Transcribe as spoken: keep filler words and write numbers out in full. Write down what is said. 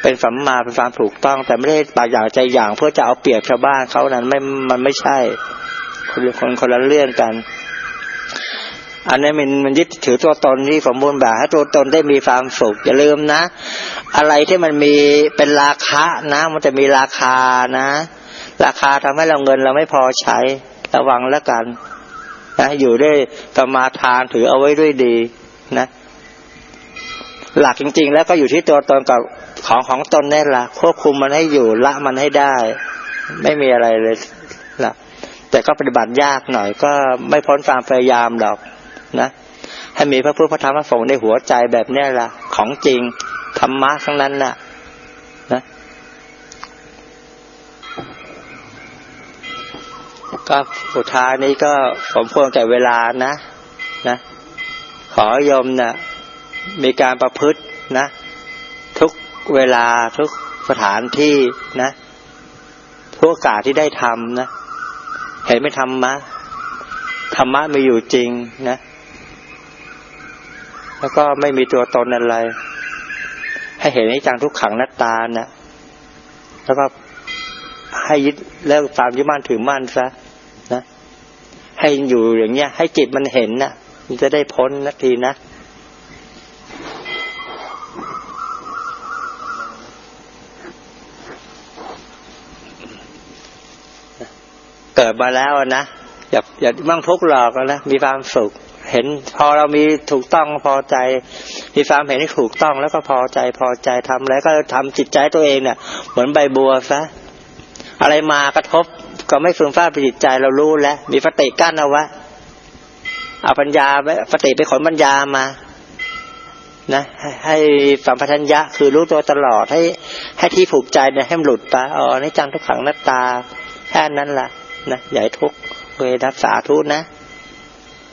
เป็นสัมมาเป็นความถูกต้องแต่ไม่ได้ปากอย่างใจอย่างเพื่อจะเอาเปรียบชาวบ้านเขานั้นไม่มันไม่ใช่คนคนคนละเรื่องกันอันนี้มันมันยึดถือตัวตนที่สมบูรณ์แบบให้ตัวตนได้มีความสุขอย่าลืมนะอะไรที่มันมีเป็นราคะนะมันจะมีราคานะราคาทำให้เราเงินเราไม่พอใช้ระวังแล้วกันนะอยู่ด้วยสมาทานถือเอาไว้ด้วยดีนะหลักจริงๆแล้วก็อยู่ที่ตัวตนกับของของตนนี่แหละควบคุมมันให้อยู่ละมันให้ได้ไม่มีอะไรเลยล่ะแต่ก็ปฏิบัติยากหน่อยก็ไม่พ้นความพยายามหรอกนะให้มีพระพุทธพระธรรมพระสงฆ์ในหัวใจแบบนี้ล่ะของจริงธรรมะทั้งนั้นน่ะนะก็สุดท้ายนี้ก็สมควรแก่เวลานะนะขอโยมน่ะมีการประพฤตินะทุกเวลาทุกสถานที่นะทุกโอกาสที่ได้ทำนะเห็นไม่ธรรมะธรรมะมีอยู่จริงนะแล้วก็ไม่มีตัวตนอะไรให้เห็นอนิจจังทุกขังอนัตตานะแล้วก็ให้ยึดเลิกตามยึดมั่นถือมั่นซะนะให้อยู่อย่างเงี้ยให้จิตมันเห็นนะมันจะได้พ้นนาทีนะเกิดมาแล้วนะอย่าอย่ามั่งทุกข์หลอกนะมีความสุขเห็นพอเรามีถูกต้องพอใจมีความเห็นที่ถูกต้องแล้วก็พอใจพอใจทำแล้วก็ทำจิตใจตัวเองเนี่ยเหมือนใบบัวซะอะไรมากระทบก็ไม่ฟุ้งซ่านไปจิตใจเรารู้แล้วมีสติกั้นเอาไว้เอาปัญญาไว้สติไปขนปัญญามานะให้สัมปชัญญะคือรู้ตัวตลอดให้ให้ที่ผูกใจเนี่ยให้มันหลุดไปอ๋ออนิจจังทุกขังอนัตตาแค่นั้นล่ะนะอย่าให้ทุกข์เลยรับสาธุนะ